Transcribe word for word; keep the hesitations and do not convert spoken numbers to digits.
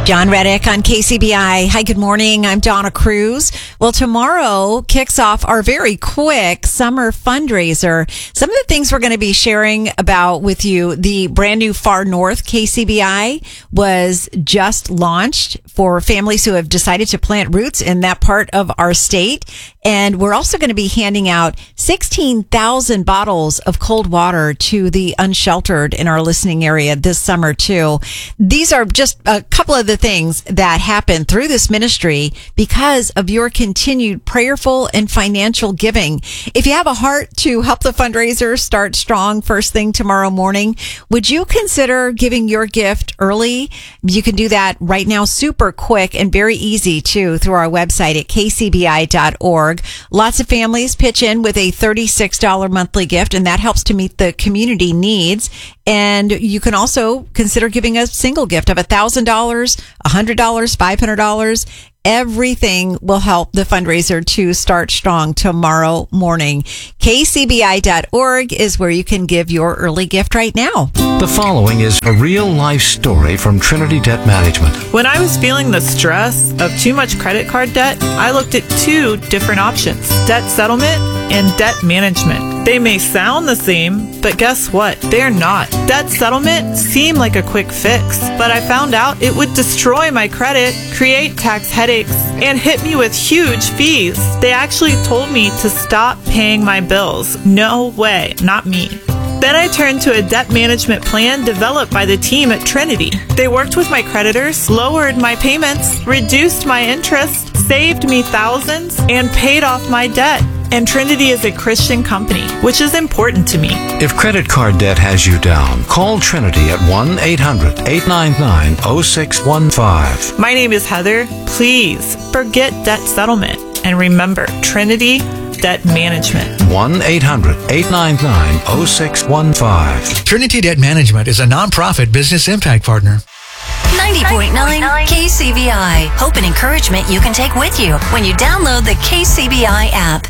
John Reddick on K C B I. Hi, good morning. I'm Donna Cruz. Well, tomorrow kicks off our very quick summer fundraiser. Some of the things we're going to be sharing about with you, the brand new Far North K C B I was just launched for families who have decided to plant roots in that part of our state. And we're also going to be handing out sixteen thousand bottles of cold water to the unsheltered in our listening area this summer, too. These are just a couple of the things that happen through this ministry because of your continued prayerful and financial giving. If you have a heart to help the fundraiser start strong first thing tomorrow morning, would you consider giving your gift early? You can do that right now super quick and very easy, too, through our website at k c b i dot org. Lots of families pitch in with a thirty-six dollars monthly gift, and that helps to meet the community needs. And you can also consider giving a single gift of one thousand dollars, one hundred dollars, five hundred dollars. Everything will help the fundraiser to start strong tomorrow morning. k c b i dot org is where you can give your early gift right now. The following is a real-life story from Trinity Debt Management. When I was feeling the stress of too much credit card debt, I looked at two different options: debt settlement and debt management. They may sound the same, but guess what? They're not. Debt settlement seemed like a quick fix, but I found out it would destroy my credit, create tax headaches, and hit me with huge fees. They actually told me to stop paying my bills. No way, not me. Then I turned to a debt management plan developed by the team at Trinity. They worked with my creditors, lowered my payments, reduced my interest, saved me thousands, and paid off my debt. And Trinity is a Christian company, which is important to me. If credit card debt has you down, call Trinity at one eight hundred, eight nine nine, zero six one five. My name is Heather. Please forget debt settlement and remember Trinity Debt Management. one eight hundred, eight nine nine, zero six one five. Trinity Debt Management is a nonprofit business impact partner. ninety point nine K C B I. Hope and encouragement you can take with you when you download the K C B I app.